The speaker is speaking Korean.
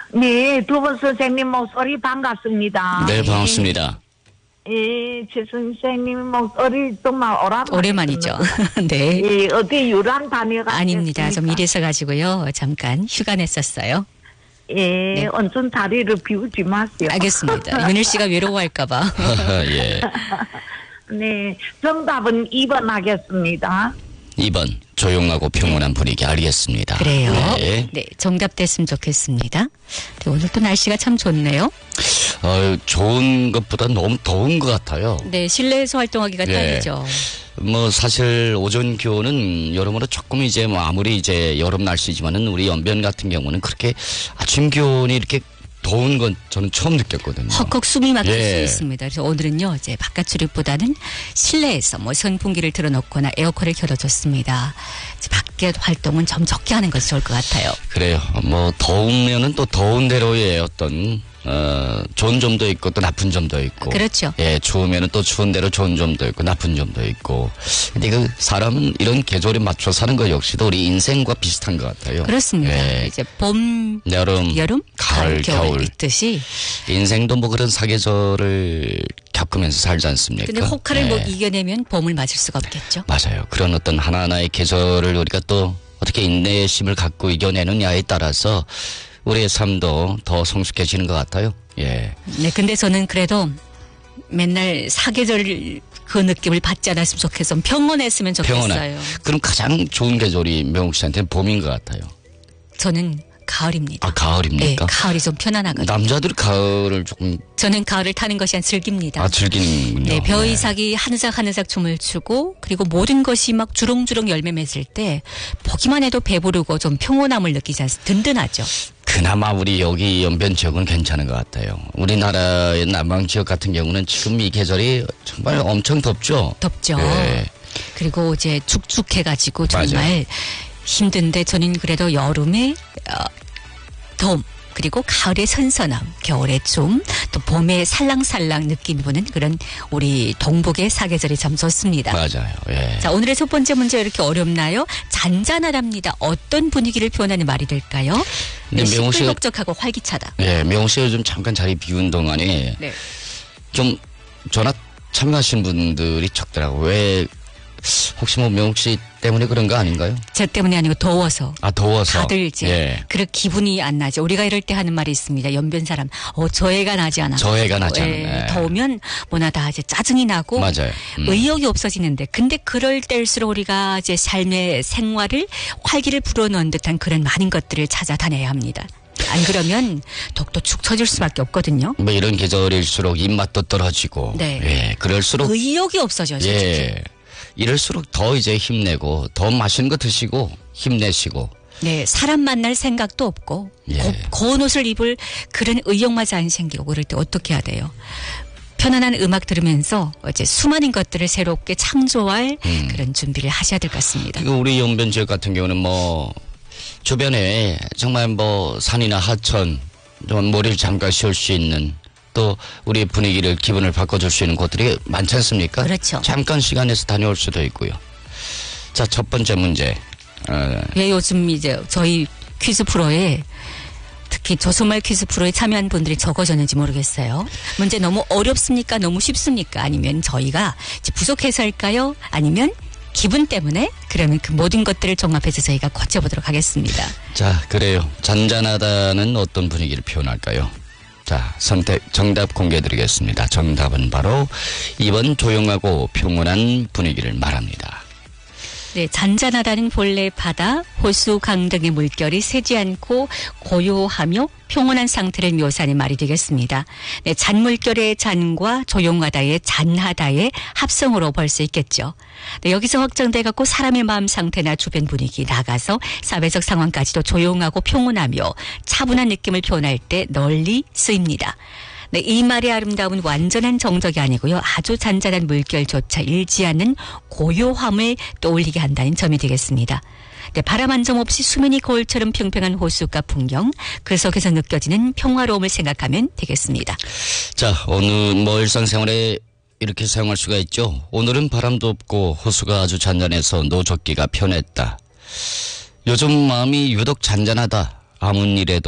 네, 두분 선생님 목소리 반갑습니다. 네, 반갑습니다. 예, 최 선생님 목소리 정말 오랜만이죠. 네. 예, 어디 유람 다녀가 아닙니다. 좀 일해서 가지고요. 잠깐 휴가 냈었어요. 예, 네. 온천 다리를 비우지 마세요. 알겠습니다. 윤일 씨가 외로워할까봐. 예. 네, 정답은 2번 하겠습니다. 2번 조용하고 평온한 분위기 알겠습니다. 그래요. 네. 네, 정답 됐으면 좋겠습니다. 네, 오늘 또 날씨가 참 좋네요. 좋은 것보다 너무 더운 것 같아요. 네, 실내에서 활동하기가 네. 딱이죠. 뭐 사실 오전 기온은 여러모로 조금 이제 뭐 아무리 이제 여름 날씨지만은 우리 연변 같은 경우는 그렇게 아침 기온이 이렇게 더운 건 저는 처음 느꼈거든요. 헉헉 숨이 막힐 예. 수 있습니다. 그래서 오늘은요, 이제 바깥 출입보다는 실내에서 뭐 선풍기를 틀어놓거나 에어컨을 켜둬줬습니다. 이제 밖에 활동은 좀 적게 하는 것이 좋을 것 같아요. 그래요. 뭐 더우면은 또 더운 대로의 어떤 좋은 점도 있고 또 나쁜 점도 있고. 그렇죠. 예, 추우면은 또 추운 대로 좋은 점도 있고 나쁜 점도 있고. 근데 그 사람은 이런 계절에 맞춰 사는 것 역시도 우리 인생과 비슷한 것 같아요. 그렇습니다. 예. 이제 봄, 여름, 가을, 겨울 있듯이. 인생도 뭐 그런 사계절을 겪으면서 살지 않습니까? 근데 혹한을 예. 뭐 이겨내면 봄을 맞을 수가 없겠죠. 맞아요. 그런 어떤 하나하나의 계절을 우리가 또 어떻게 인내심을 갖고 이겨내느냐에 따라서 우리의 삶도 더 성숙해지는 것 같아요. 예. 네, 근데 저는 그래도 맨날 사계절 그 느낌을 받지 않았으면 좋겠어. 평온했으면 좋겠어요. 평온한. 그럼 가장 좋은 계절이 명욱 씨한테는 봄인 것 같아요. 저는 가을입니다. 아, 가을입니까? 네, 가을이 좀 편안하거든요. 남자들이 가을을 조금 저는 가을을 타는 것이 한 즐깁니다. 즐기는군요. 네, 벼이삭이 하느삭 춤을 추고 그리고 모든 것이 막 주렁주렁 열매 맺을 때 보기만 해도 배부르고 좀 평온함을 느끼지 않습니까? 든든하죠. 그나마 우리 여기 연변 지역은 괜찮은 것 같아요. 우리나라의 남방 지역 같은 경우는 지금 이 계절이 정말 엄청 덥죠. 덥죠. 네. 그리고 이제 축축해가지고 정말 맞아요. 힘든데 저는 그래도 여름에 더움 그리고 가을의 선선함, 겨울의 춤, 또 봄의 살랑살랑 느낌이 보는 그런 우리 동북의 사계절이 참 좋습니다. 맞아요. 예. 자, 오늘의 첫 번째 문제 왜 이렇게 어렵나요? 잔잔하답니다. 어떤 분위기를 표현하는 말이 될까요? 네, 명호 씨가- 시끌벅적하고 활기차다. 네, 명호 씨가 요즘 잠깐 자리 비운 동안에 네. 좀 전화 참여하신 분들이 적더라고요. 왜 혹시 뭐 명욱 씨 때문에 그런 거 아닌가요? 저 때문에 아니고 더워서. 더워서. 다들 이제 예. 그렇게 기분이 안 나죠. 우리가 이럴 때 하는 말이 있습니다. 연변 사람, 저해가 나지 않아. 저해가 나지 않아. 예. 더우면 뭐나 다 이제 짜증이 나고 맞아요. 의욕이 없어지는데, 근데 그럴 때일수록 우리가 이제 삶의 생활을 활기를 불어넣은 듯한 그런 많은 것들을 찾아다녀야 합니다. 안 그러면 독도 축 처질 수밖에 없거든요. 뭐 이런 계절일수록 입맛도 떨어지고. 네. 예. 그럴수록 의욕이 없어져요. 솔직히. 예. 이럴수록 더 이제 힘내고 더 맛있는 거 드시고 힘내시고. 네, 사람 만날 생각도 없고 예. 고운 옷을 입을 그런 의욕마저 안 생기고 그럴 때 어떻게 해야 돼요? 편안한 음악 들으면서 이제 수많은 것들을 새롭게 창조할 그런 준비를 하셔야 될 것 같습니다. 그리고 우리 연변 지역 같은 경우는 뭐 주변에 정말 뭐 산이나 하천 좀 머리를 잠깐 쉴 수 있는 또 우리의 분위기를 기분을 바꿔줄 수 있는 곳들이 많지 않습니까? 그렇죠. 잠깐 시간 내서 다녀올 수도 있고요. 자, 첫 번째 문제. 왜 요즘 이제 저희 퀴즈 프로에 특히 조선말 퀴즈 프로에 참여한 분들이 적어졌는지 모르겠어요. 문제 너무 어렵습니까? 너무 쉽습니까? 아니면 저희가 이제 부족해서일까요? 아니면 기분 때문에? 그러면 그 모든 것들을 종합해서 저희가 고쳐보도록 하겠습니다. 자, 그래요. 잔잔하다는 어떤 분위기를 표현할까요? 자, 정답 공개해드리겠습니다. 정답은 바로 2번 조용하고 평온한 분위기를 말합니다. 네, 잔잔하다는 본래 바다, 호수, 강 등의 물결이 새지 않고 고요하며 평온한 상태를 묘사하는 말이 되겠습니다. 네, 잔물결의 잔과 조용하다의 잔하다의 합성으로 볼 수 있겠죠. 네, 여기서 확정돼 갖고 사람의 마음 상태나 주변 분위기 나가서 사회적 상황까지도 조용하고 평온하며 차분한 느낌을 표현할 때 널리 쓰입니다. 네, 이 말의 아름다움은 완전한 정적이 아니고요. 아주 잔잔한 물결조차 잃지 않는 고요함을 떠올리게 한다는 점이 되겠습니다. 네, 바람 한 점 없이 수면이 거울처럼 평평한 호수가 풍경, 그 속에서 느껴지는 평화로움을 생각하면 되겠습니다. 자, 오늘 뭐 일상생활에 이렇게 사용할 수가 있죠. 오늘은 바람도 없고 호수가 아주 잔잔해서 노젓기가 편했다. 요즘 마음이 유독 잔잔하다. 아무 일에도